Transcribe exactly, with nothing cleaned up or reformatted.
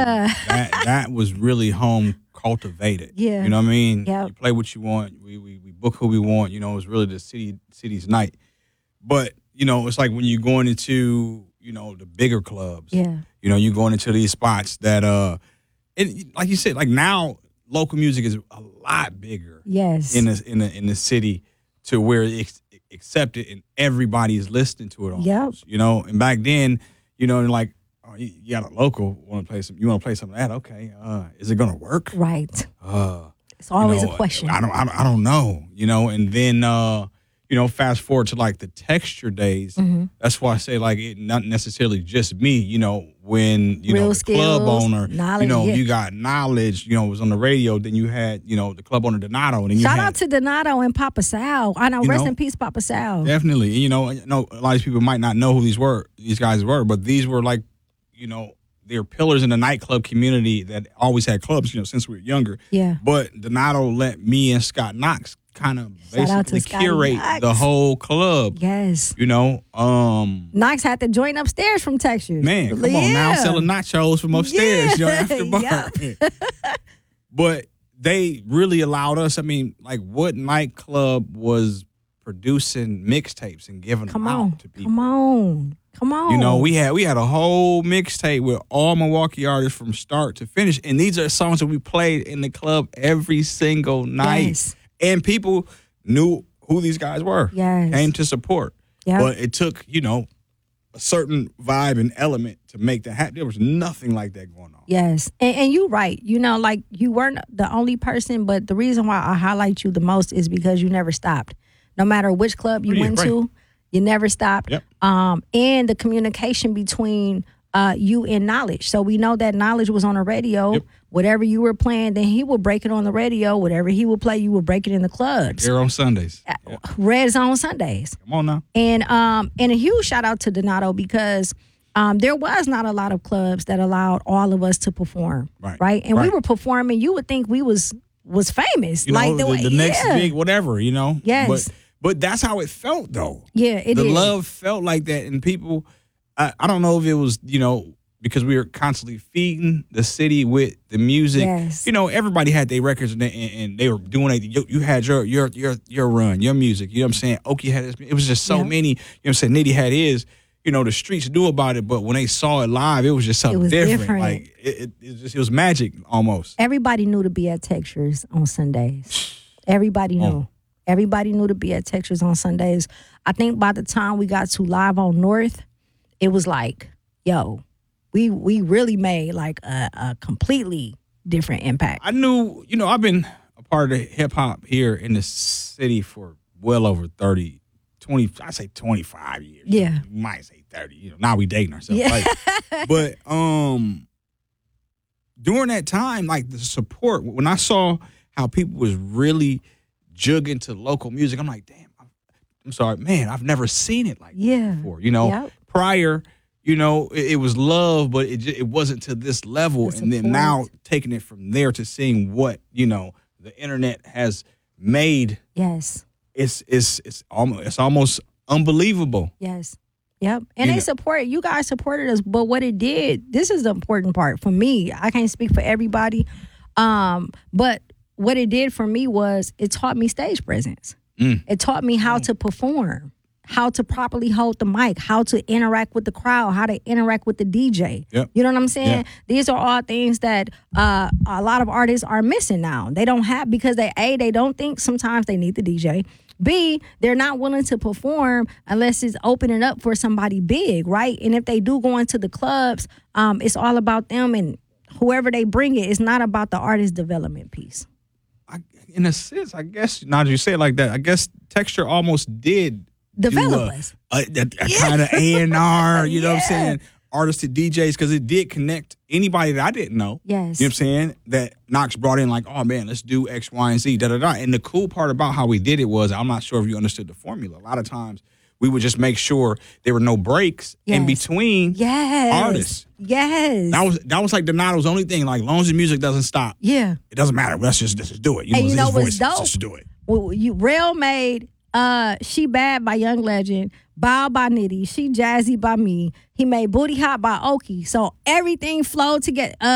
that that was really home cultivated. Yeah. You know what I mean? Yep. You play what you want. We, we we book who we want. You know, it was really the city city's night. But, you know, it's like when you're going into, you know, the bigger clubs. Yeah. You know, you're going into these spots that, uh, and like you said, like now local music is a lot bigger. Yes. In the, in the, in the city to where it's accepted and everybody is listening to it almost. Yep. You know, and back then, you know, like, oh, you, you got a local, want to play some, you want to play some of that? Okay. Uh, is it going to work? Right. Uh, It's always you know, a question. I don't, I don't, I don't know, you know, and then, uh, you know, fast forward to like the texture days. Mm-hmm. That's why I say like it not necessarily just me, you know, when, you Real know, the skills, club owner, knowledge, you know, yeah. you got knowledge, you know, it was on the radio. Then you had, you know, the club owner Donato. And then you Shout had, out to Donato and Papa Sal. I know, You rest know, in peace, Papa Sal. Definitely. You know, I know a lot of people might not know who these were, these guys were, but these were like, you know, they're pillars in the nightclub community that always had clubs, you know, since we were younger. Yeah. But Donato let me and Scott Knox kind of Shout out to basically Scotty curate Knox. the whole club. Yes. You know, um, Knox had to join upstairs from Texas. man, come on now, selling nachos from upstairs, you know, after bar. Yep. But they really allowed us. I mean, like, what nightclub was producing mixtapes and giving Come them on. out to people? Come on. Come on. You know, we had we had a whole mixtape with all Milwaukee artists from start to finish, and these are songs that we played in the club every single night, Yes. and people knew who these guys were. Yes. Came to support. Yep. But it took, you know, a certain vibe and element to make that happen. There was nothing like that going on. Yes. And, and you're right. You know, like you weren't the only person, but the reason why I highlight you the most is because you never stopped. No matter which club you Yeah, went right. to, you never stopped. Yep. Um, and the communication between uh, you and Knowledge. So we know that Knowledge was on the radio. Yep. Whatever you were playing, then he would break it on the radio. Whatever he would play, you would break it in the clubs. Here on Sundays. Yeah. Red Zone Sundays. Come on now. And um and a huge shout out to Donato because um there was not a lot of clubs that allowed all of us to perform. Right. Right. And we Right. were performing, you would think we was was famous. You like know, the, the, way the next yeah. big whatever, you know? Yes. But, but that's how it felt, though. Yeah, it the is. love felt like that, and people, I, I don't know if it was, you know, because we were constantly feeding the city with the music. Yes. You know, everybody had their records, and they, and they were doing it. You, you had your your your your run, your music. You know what I'm saying? Okie had his. It was just so Yeah. many. You know what I'm saying? Nitty had his. You know, the streets knew about it, but when they saw it live, it was just something was different. different. Like it, it, it, just, it was magic almost. Everybody knew to be at Textures on Sundays. Everybody knew. Oh. Everybody knew to be at Textures on Sundays. I think by the time we got to Live on North, it was like, yo, we we really made like a, a completely different impact. I knew, you know, I've been a part of hip hop here in the city for well over thirty, twenty, I say twenty-five years. Yeah. You might say thirty. You know, now we dating ourselves. Yeah. Like, but um, during that time, like the support, when I saw how people was really jugging to local music, I'm like, damn, I'm, I'm sorry, man, I've never seen it like Yeah. that before. You know, Yep. prior, you know, it, it was love, but it ju- it wasn't to this level. The And then support. now taking it from there to seeing what, you know, the internet has made, Yes. it's it's it's almost it's almost unbelievable. Yes. Yep. And You they know- support you guys supported us, but what it did, this is the important part for me. I can't speak for everybody. Um, but what it did for me was it taught me stage presence. Mm. It taught me how to perform, how to properly hold the mic, how to interact with the crowd, how to interact with the D J. Yep. You know what I'm saying? Yeah. These are all things that uh, a lot of artists are missing now. They don't have because they A, they don't think sometimes they need the D J. B, they're not willing to perform unless it's opening up for somebody big, right? And if they do go into the clubs, um, it's all about them and whoever they bring it. It's not about the artist development piece. I, in a sense, I guess now that you say it like that, I guess Texture almost did Develop do us. a, a, a, a kind of A and R, you know what I'm Yeah. saying? Artists to D Js, because it did connect anybody that I didn't know. Yes. You know what I'm saying? That Knox brought in like, oh man, let's do X, Y, and Z, da da da. And the cool part about how we did it was, I'm not sure if you understood the formula. A lot of times we would just make sure there were no breaks in Yes. between Yes. artists. Yes. That was that was like Donato's only thing. Like, long as the music doesn't stop, yeah. it doesn't matter. Let's just let's just do it. You And know, you it's know his what's voice. dope? Let's just do it. Well, you Rail made uh She Bad by Young Legend, Bow by Nitty, She Jazzy by me. He made Booty Hot by Oki. So everything flowed together. Uh,